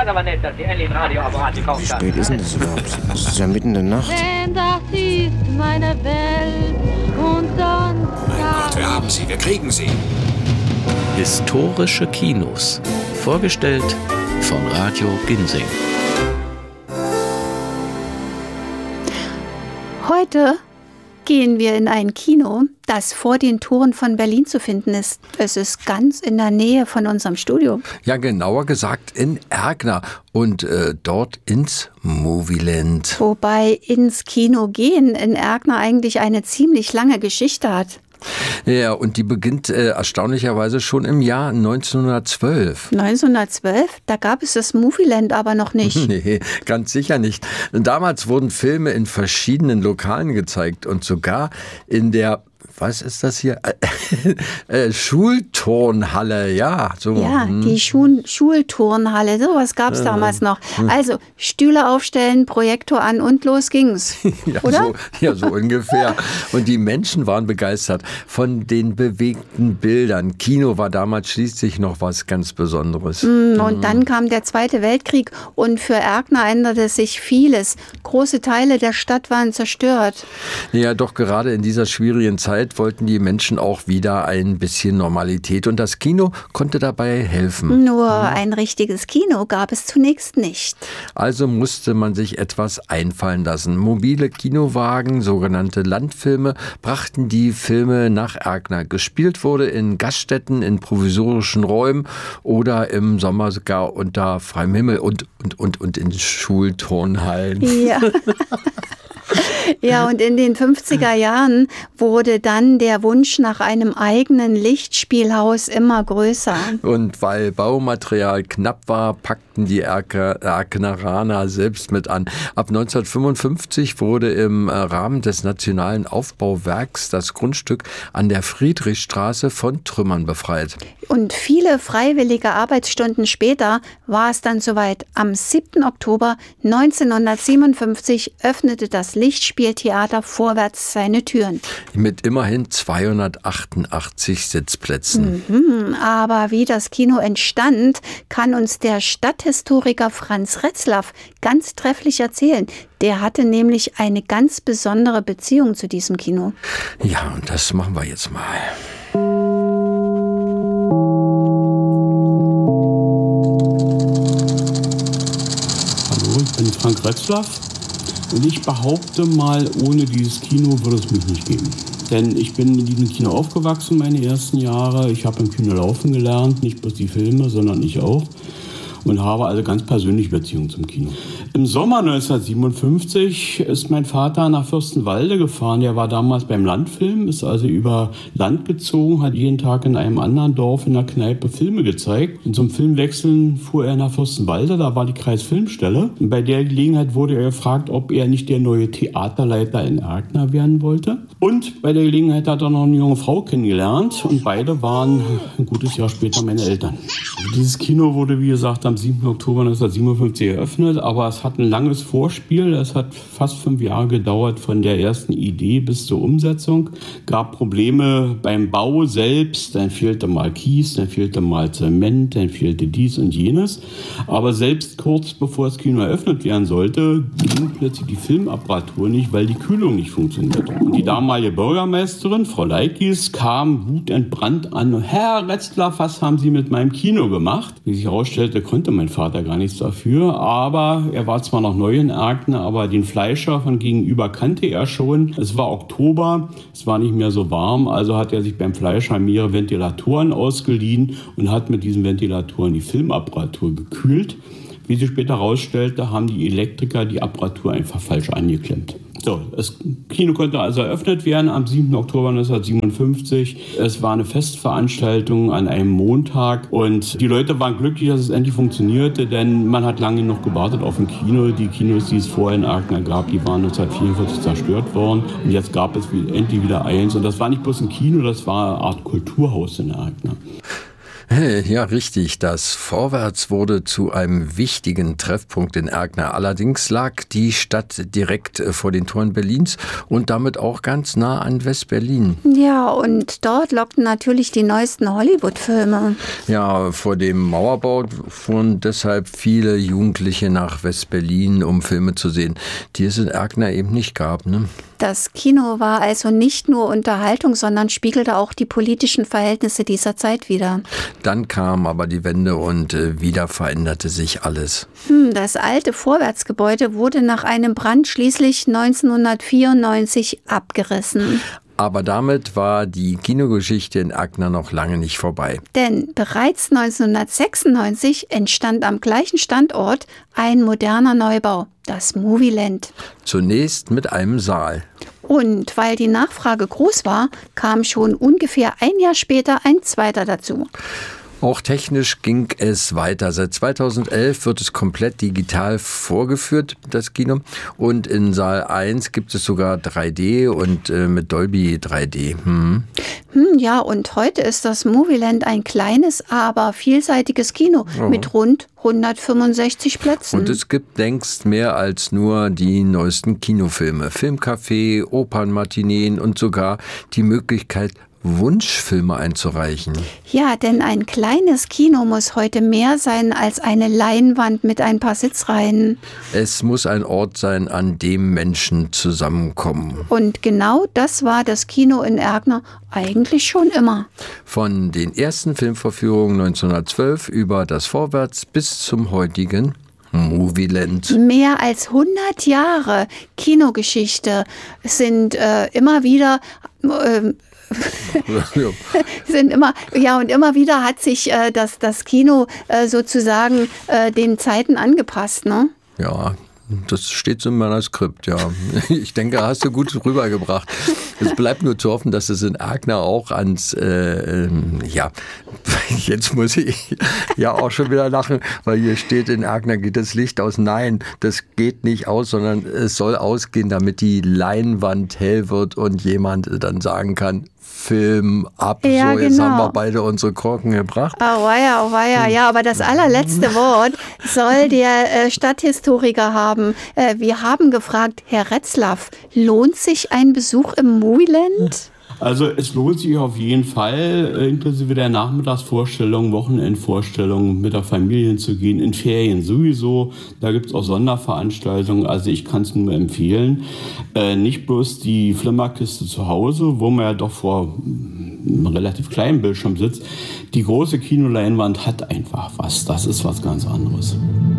Das ist aber nett, dass Sie endlich ein Radioapparat gekauft haben. Wie spät ist denn das überhaupt? Es ist ja mitten in der Nacht. Denn das ist meine Welt und sonst. Mein Gott, wir haben sie, wir kriegen sie. Historische Kinos. Vorgestellt von Radio Ginsing. Heute gehen wir in ein Kino, das vor den Toren von Berlin zu finden ist. Es ist ganz in der Nähe von unserem Studio. Ja, genauer gesagt in Erkner und dort ins Movieland. Wobei ins Kino gehen in Erkner eigentlich eine ziemlich lange Geschichte hat. Ja, und die beginnt erstaunlicherweise schon im Jahr 1912. 1912? Da gab es das Movieland aber noch nicht. Nee, ganz sicher nicht. Damals wurden Filme in verschiedenen Lokalen gezeigt und sogar in der, was ist das hier? Schulturnhalle, ja. So. Ja, die Schulturnhalle, sowas gab es damals noch. Also Stühle aufstellen, Projektor an und los ging's, ja, oder? So ungefähr. Und die Menschen waren begeistert von den bewegten Bildern. Kino war damals schließlich noch was ganz Besonderes. Und dann kam der Zweite Weltkrieg und für Erkner änderte sich vieles. Große Teile der Stadt waren zerstört. Ja, doch gerade in dieser schwierigen Zeit wollten die Menschen auch wieder ein bisschen Normalität und das Kino konnte dabei helfen. Nur ein richtiges Kino gab es zunächst nicht. Also musste man sich etwas einfallen lassen. Mobile Kinowagen, sogenannte Landfilme, brachten die Filme nach Erkner. Gespielt wurde in Gaststätten, in provisorischen Räumen oder im Sommer sogar unter freiem Himmel und in Schulturnhallen. Ja. Ja, und in den 50er Jahren wurde dann der Wunsch nach einem eigenen Lichtspielhaus immer größer. Und weil Baumaterial knapp war, packten die Erkneraner selbst mit an. Ab 1955 wurde im Rahmen des Nationalen Aufbauwerks das Grundstück an der Friedrichstraße von Trümmern befreit. Und viele freiwillige Arbeitsstunden später war es dann soweit. Am 7. Oktober 1957 öffnete das Lichtspieltheater Vorwärts seine Türen. Mit immerhin 288 Sitzplätzen. Aber wie das Kino entstand, kann uns der Stadthistoriker Franz Retzlaff ganz trefflich erzählen. Der hatte nämlich eine ganz besondere Beziehung zu diesem Kino. Ja, und das machen wir jetzt mal. Hallo, ich bin Frank Retzlaff. Und ich behaupte mal, ohne dieses Kino würde es mich nicht geben. Denn ich bin in diesem Kino aufgewachsen, meine ersten Jahre. Ich habe im Kino laufen gelernt, nicht bloß die Filme, sondern ich auch. Und habe also ganz persönliche Beziehungen zum Kino. Im Sommer 1957 ist mein Vater nach Fürstenwalde gefahren. Der war damals beim Landfilm, ist also über Land gezogen, hat jeden Tag in einem anderen Dorf in der Kneipe Filme gezeigt. Und zum Filmwechseln fuhr er nach Fürstenwalde, da war die Kreisfilmstelle. Und bei der Gelegenheit wurde er gefragt, ob er nicht der neue Theaterleiter in Erkner werden wollte. Und bei der Gelegenheit hat er noch eine junge Frau kennengelernt. Und beide waren ein gutes Jahr später meine Eltern. Also dieses Kino wurde, wie gesagt, am 7. Oktober 1957 eröffnet, aber es hat ein langes Vorspiel. Es hat fast 5 Jahre gedauert von der ersten Idee bis zur Umsetzung. Gab Probleme beim Bau selbst, dann fehlte mal Kies, dann fehlte mal Zement, dann fehlte dies und jenes. Aber selbst kurz bevor das Kino eröffnet werden sollte, ging plötzlich die Filmapparatur nicht, weil die Kühlung nicht funktionierte. Und die damalige Bürgermeisterin, Frau Leikis, kam wutentbrannt an: Herr Retzlaff, was haben Sie mit meinem Kino gemacht? Wie sich herausstellte, konnte mein Vater gar nichts dafür, aber er war zwar noch neu in Erkner, aber den Fleischer von gegenüber kannte er schon. Es war Oktober, es war nicht mehr so warm, also hat er sich beim Fleischer mehrere Ventilatoren ausgeliehen und hat mit diesen Ventilatoren die Filmapparatur gekühlt. Wie sich später herausstellte, haben die Elektriker die Apparatur einfach falsch angeklemmt. So, das Kino konnte also eröffnet werden am 7. Oktober 1957. Es war eine Festveranstaltung an einem Montag und die Leute waren glücklich, dass es endlich funktionierte, denn man hat lange noch gewartet auf ein Kino. Die Kinos, die es vorher in Erkner gab, die waren 1944 zerstört worden und jetzt gab es endlich wieder eins. Und das war nicht bloß ein Kino, das war eine Art Kulturhaus in Erkner. Ja, richtig. Das Vorwärts wurde zu einem wichtigen Treffpunkt in Erkner. Allerdings lag die Stadt direkt vor den Toren Berlins und damit auch ganz nah an West-Berlin. Ja, und dort lockten natürlich die neuesten Hollywood-Filme. Ja, vor dem Mauerbau fuhren deshalb viele Jugendliche nach West-Berlin, um Filme zu sehen, die es in Erkner eben nicht gab, ne? Das Kino war also nicht nur Unterhaltung, sondern spiegelte auch die politischen Verhältnisse dieser Zeit wider. Dann kam aber die Wende und wieder veränderte sich alles. Das alte Vorwärtsgebäude wurde nach einem Brand schließlich 1994 abgerissen. Aber damit war die Kinogeschichte in Erkner noch lange nicht vorbei. Denn bereits 1996 entstand am gleichen Standort ein moderner Neubau, das Movieland. Zunächst mit einem Saal. Und weil die Nachfrage groß war, kam schon ungefähr ein Jahr später ein zweiter dazu. Auch technisch ging es weiter. Seit 2011 wird es komplett digital vorgeführt, das Kino. Und in Saal 1 gibt es sogar 3D und mit Dolby 3D. Ja, und heute ist das Movieland ein kleines, aber vielseitiges Kino mit rund 165 Plätzen. Und es gibt längst mehr als nur die neuesten Kinofilme. Filmcafé, Opernmatineen und sogar die Möglichkeit, Wunschfilme einzureichen. Ja, denn ein kleines Kino muss heute mehr sein als eine Leinwand mit ein paar Sitzreihen. Es muss ein Ort sein, an dem Menschen zusammenkommen. Und genau das war das Kino in Erkner eigentlich schon immer. Von den ersten Filmvorführungen 1912 über das Vorwärts bis zum heutigen Movieland. Mehr als 100 Jahre Kinogeschichte sind immer wieder und immer wieder hat sich das Kino sozusagen den Zeiten angepasst, ne? Ja, das steht so in meiner Skript, ja. Ich denke, hast du gut rübergebracht. Es bleibt nur zu hoffen, dass es in Erkner auch ans, jetzt muss ich ja auch schon wieder lachen, weil hier steht, in Erkner geht das Licht aus. Nein, das geht nicht aus, sondern es soll ausgehen, damit die Leinwand hell wird und jemand dann sagen kann, Film ab, ja, so jetzt genau. haben wir beide unsere Korken gebracht. Oh weia. Ja, aber das allerletzte Wort soll der Stadthistoriker haben. Wir haben gefragt, Herr Retzlaff, lohnt sich ein Besuch im Movieland? Also es lohnt sich auf jeden Fall, inklusive der Nachmittagsvorstellung, Wochenendvorstellung mit der Familie hinzugehen, in Ferien sowieso. Da gibt es auch Sonderveranstaltungen, also ich kann es nur empfehlen. Nicht bloß die Flimmerkiste zu Hause, wo man ja doch vor einem relativ kleinen Bildschirm sitzt. Die große Kinoleinwand hat einfach was, das ist was ganz anderes.